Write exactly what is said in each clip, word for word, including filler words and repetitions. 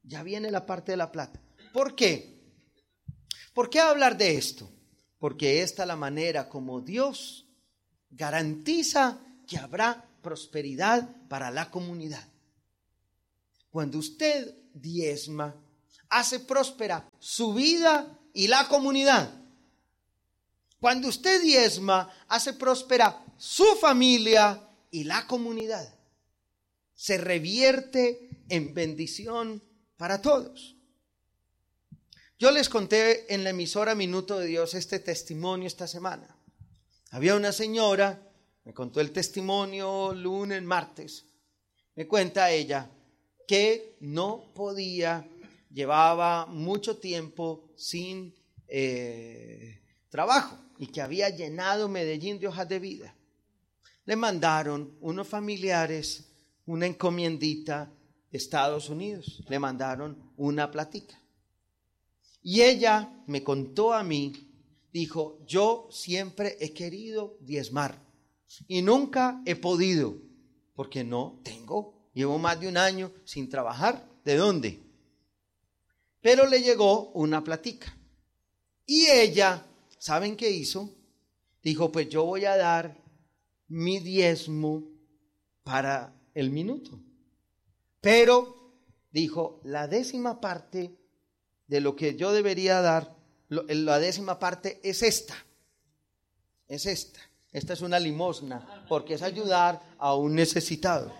Ya viene la parte de la plata. ¿Por qué? ¿Por qué hablar de esto? Porque esta es la manera como Dios garantiza que habrá prosperidad para la comunidad. Cuando usted diezma, hace próspera su vida y la comunidad. Cuando usted diezma, hace próspera su familia y la comunidad. Se revierte en bendición para todos. Yo les conté en la emisora Minuto de Dios este testimonio esta semana. Había una señora, me contó el testimonio lunes, martes. Me cuenta ella que no podía, llevaba mucho tiempo sin eh, trabajo y que había llenado Medellín de hojas de vida. Le mandaron unos familiares una encomiendita de Estados Unidos, le mandaron una platica. Y ella me contó a mí, dijo, yo siempre he querido diezmar y nunca he podido, porque no tengo, llevo más de un año sin trabajar. ¿De dónde? Pero le llegó una platica. Y ella, ¿saben qué hizo? Dijo, pues yo voy a dar mi diezmo para el minuto. Pero, dijo, la décima parte de lo que yo debería dar, la décima parte es esta. Es esta. Esta es una limosna, porque es ayudar a un necesitado.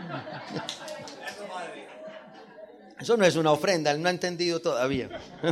Eso no es una ofrenda, él no ha entendido todavía.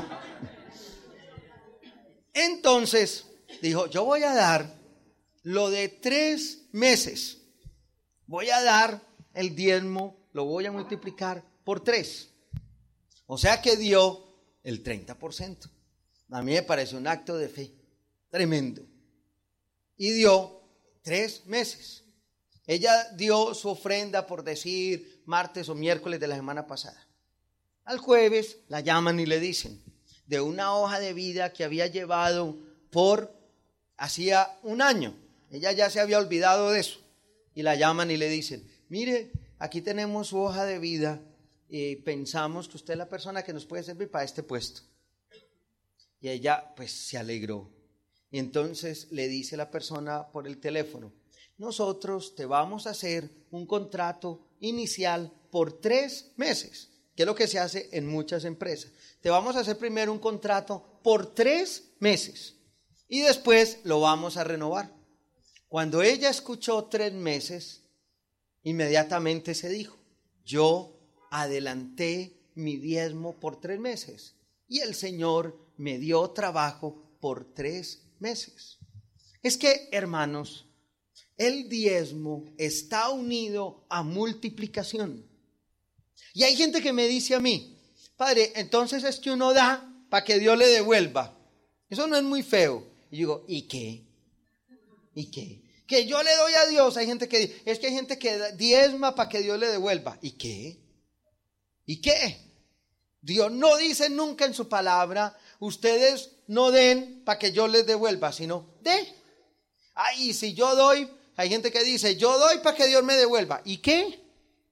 Entonces, dijo, yo voy a dar lo de tres meses. Voy a dar el diezmo, lo voy a multiplicar por tres. O sea que dio el treinta por ciento. A mí me parece un acto de fe tremendo. Y dio tres meses. Ella dio su ofrenda, por decir, martes o miércoles de la semana pasada. Al jueves la llaman y le dicen, de una hoja de vida que había llevado por hacía un año. Ella ya se había olvidado de eso. Y la llaman y le dicen, mire, aquí tenemos su hoja de vida y pensamos que usted es la persona que nos puede servir para este puesto. Y ella pues se alegró. Y entonces le dice la persona por el teléfono, nosotros te vamos a hacer un contrato inicial por tres meses, que es lo que se hace en muchas empresas. Te vamos a hacer primero un contrato por tres meses y después lo vamos a renovar. Cuando ella escuchó tres meses, inmediatamente se dijo, yo adelanté mi diezmo por tres meses y el Señor me dio trabajo por tres meses. Es que, hermanos, el diezmo está unido a multiplicación. Y hay gente que me dice a mí, padre, entonces es que uno da para que Dios le devuelva. Eso no es muy feo. Y digo, ¿y qué? ¿Y qué? Que yo le doy a Dios. Hay gente que dice, es que hay gente que diezma para que Dios le devuelva. ¿Y qué? ¿Y qué? Dios no dice nunca en su palabra, ustedes no den para que yo les devuelva, sino dé. Ay, si yo doy, hay gente que dice, yo doy para que Dios me devuelva. ¿Y qué?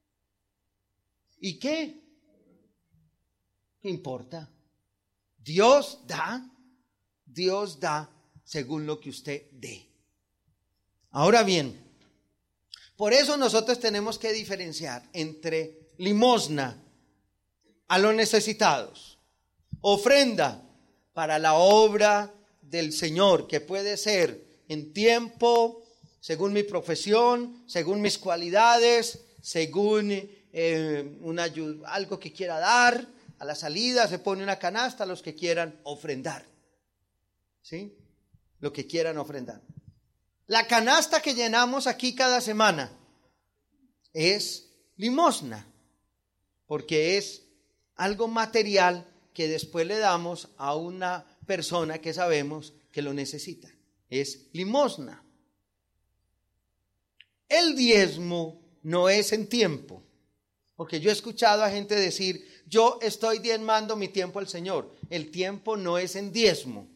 ¿Y qué? ¿Qué importa? Dios da, Dios da según lo que usted dé. Ahora bien, por eso nosotros tenemos que diferenciar entre limosna a los necesitados, ofrenda para la obra del Señor, que puede ser en tiempo, según mi profesión, según mis cualidades, según eh, una ayuda, algo que quiera dar. A la salida se pone una canasta a los que quieran ofrendar. ¿Sí? Lo que quieran ofrendar. La canasta que llenamos aquí cada semana es limosna, porque es algo material que después le damos a una persona que sabemos que lo necesita. Es limosna. El diezmo no es en tiempo, porque yo he escuchado a gente decir, yo estoy diezmando mi tiempo al Señor. El tiempo no es en diezmo.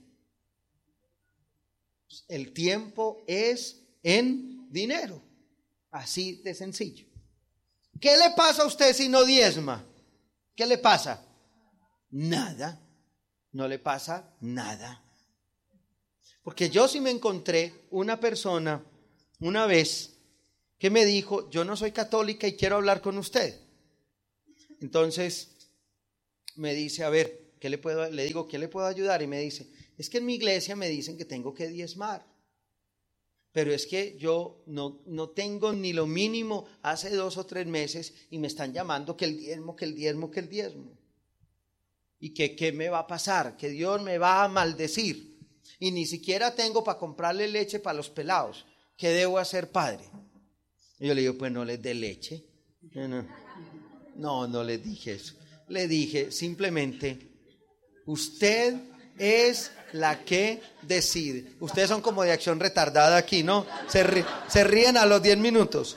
El tiempo es en dinero. Así de sencillo. ¿Qué le pasa a usted si no diezma? ¿qué le pasa? Nada. No le pasa nada. Porque yo sí me encontré una persona una vez que me dijo, yo no soy católica y quiero hablar con usted. Entonces me dice, a ver, ¿qué le puedo? Le digo, ¿qué le puedo ayudar? Y me dice, es que en mi iglesia me dicen que tengo que diezmar. Pero es que yo no, no tengo ni lo mínimo hace dos o tres meses y me están llamando que el diezmo, que el diezmo, que el diezmo. Y que qué me va a pasar, que Dios me va a maldecir. Y ni siquiera tengo para comprarle leche para los pelados. ¿Qué debo hacer, padre? Y yo le digo, pues no les dé leche. No, no, no les dije eso. Le dije simplemente, usted es la que decide. Ustedes son como de acción retardada aquí, ¿no? Se, ri- se ríen a los diez minutos.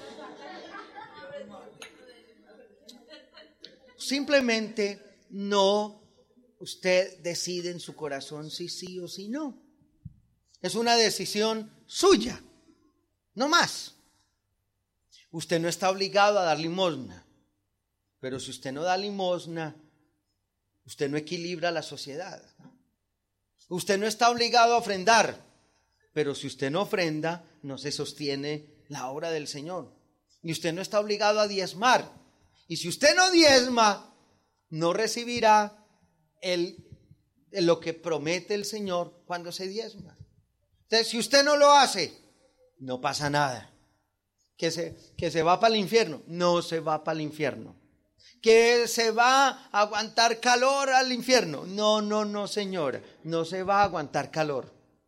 Simplemente no, usted decide en su corazón si sí o si no. Es una decisión suya, no más. Usted no está obligado a dar limosna, pero si usted no da limosna, usted no equilibra la sociedad. Usted no está obligado a ofrendar, pero si usted no ofrenda, no se sostiene la obra del Señor. Y usted no está obligado a diezmar. Y si usted no diezma, no recibirá el, el, lo que promete el Señor cuando se diezma. Entonces, si usted no lo hace, no pasa nada. Que se, que se va para el infierno, no se va para el infierno. Que se va a aguantar calor al infierno, no, no, no, señora, no se va a aguantar calor.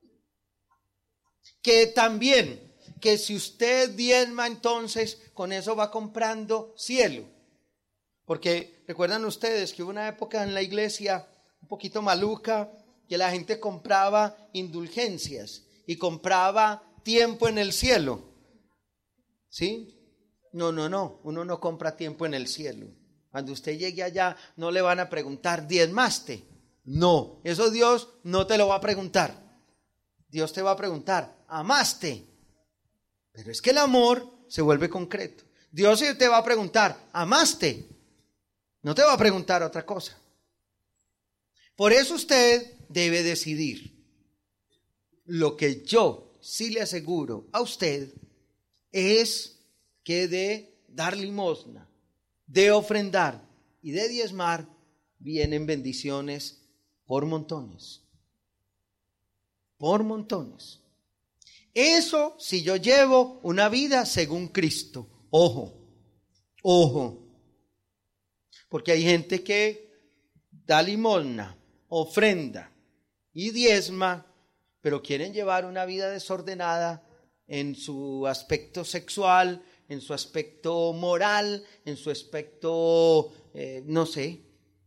Que también, que si usted diezma, entonces con eso va comprando cielo. Porque recuerdan ustedes que hubo una época en la iglesia un poquito maluca, que la gente compraba indulgencias y compraba tiempo en el cielo. ¿Sí? No, no, no, uno no compra tiempo en el cielo. Cuando usted llegue allá no le van a preguntar, ¿diezmaste? No, eso Dios no te lo va a preguntar. Dios te va a preguntar, ¿amaste? Pero es que el amor se vuelve concreto. Dios te va a preguntar, ¿amaste? No te va a preguntar otra cosa. Por eso usted debe decidir. Lo que yo sí le aseguro a usted es que de dar limosna, de ofrendar y de diezmar vienen bendiciones por montones. Por montones. Eso si yo llevo una vida según Cristo. Ojo, ojo. Porque hay gente que da limosna, ofrenda y diezma, pero quieren llevar una vida desordenada en su aspecto sexual, en su aspecto moral, en su aspecto, eh, no sé.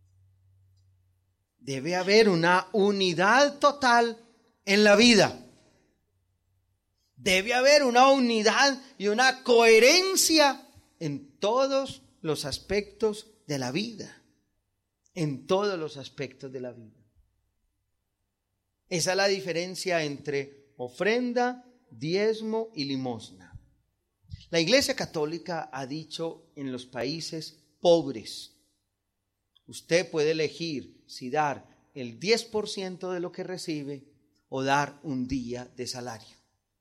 Debe haber una unidad total en la vida. Debe haber una unidad y una coherencia en todos los aspectos de la vida. En todos los aspectos de la vida. Esa es la diferencia entre ofrenda, diezmo y limosna. La Iglesia Católica ha dicho en los países pobres, usted puede elegir si dar el diez por ciento de lo que recibe o dar un día de salario.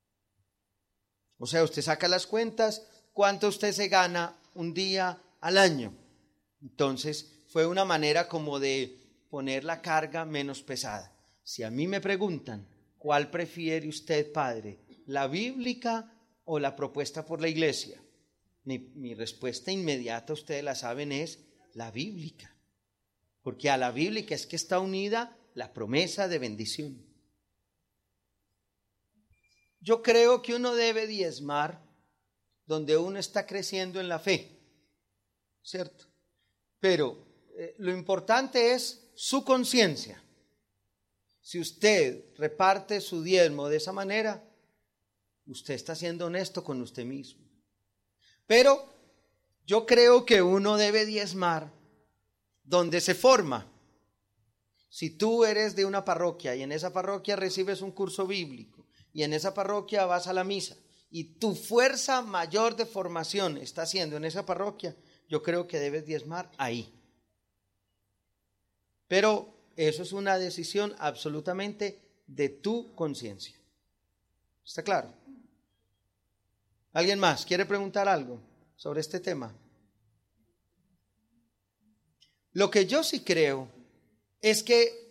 O sea, usted saca las cuentas, cuánto usted se gana un día al año. Entonces, fue una manera como de poner la carga menos pesada. Si a mí me preguntan, ¿cuál prefiere usted, padre? ¿La bíblica o la propuesta por la iglesia? Mi, mi respuesta inmediata, ustedes la saben, es la bíblica. Porque a la bíblica es que está unida la promesa de bendición. Yo creo que uno debe diezmar donde uno está creciendo en la fe, ¿cierto? Pero eh, lo importante es su conciencia. Si usted reparte su diezmo de esa manera, usted está siendo honesto con usted mismo. Pero yo creo que uno debe diezmar donde se forma. Si tú eres de una parroquia y en esa parroquia recibes un curso bíblico y en esa parroquia vas a la misa y tu fuerza mayor de formación está siendo en esa parroquia, yo creo que debes diezmar ahí. Pero eso es una decisión absolutamente de tu conciencia. ¿Está claro? ¿Alguien más quiere preguntar algo sobre este tema? Lo que yo sí creo es que